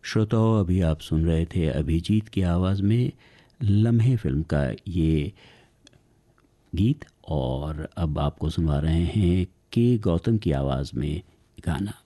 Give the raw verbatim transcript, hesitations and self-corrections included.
श्रोताओं, अभी आप सुन रहे थे अभिजीत की आवाज़ में लम्हे फिल्म का ये गीत, और अब आपको सुनवा रहे हैं के गौतम की आवाज़ में गाना।